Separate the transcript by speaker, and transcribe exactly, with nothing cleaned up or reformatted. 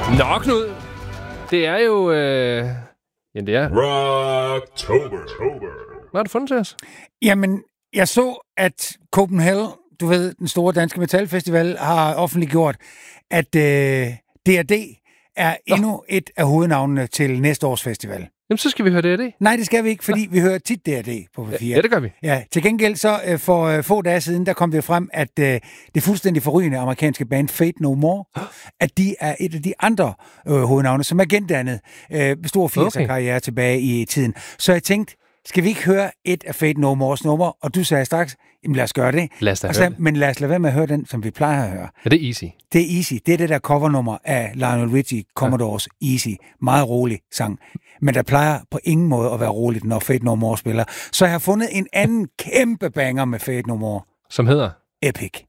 Speaker 1: Nå, Knud. Det er jo... Øh... Ja, det er...
Speaker 2: Rocktober.
Speaker 1: Hvad har du fundet til os?
Speaker 3: Jamen, jeg så, at Copenhagen, du ved, den store danske metalfestival, har offentliggjort, at øh, D og D er Nå. endnu et af hovednavnene til næste års festival.
Speaker 1: Jamen, så skal vi høre D og D.
Speaker 3: Nej, det skal vi ikke, fordi Nå. vi hører tit D og D på P fire.
Speaker 1: Ja, det gør vi.
Speaker 3: Ja, til gengæld så øh, for øh, få dage siden, der kom det frem, at øh, det fuldstændig forrygende amerikanske band Fate No More, at de er et af de andre øh, hovednavne, som er gendannet øh, stor firser-karriere okay. tilbage i tiden. Så jeg tænkte, skal vi ikke høre et af Fate No Mores numre? Og du sagde straks, jamen lad os gøre det.
Speaker 1: Lad os da
Speaker 3: så,
Speaker 1: høre det.
Speaker 3: Men lad os lade være med at høre den, som vi plejer at høre.
Speaker 1: Ja, det er Easy.
Speaker 3: Det er Easy. Det er det der covernummer af Lionel Richie, Commodores ja. Easy. Meget rolig sang. Men der plejer på ingen måde at være roligt, når Fate No More spiller. Så jeg har fundet en anden kæmpe banger med Fate No More.
Speaker 1: Som hedder?
Speaker 3: Epic.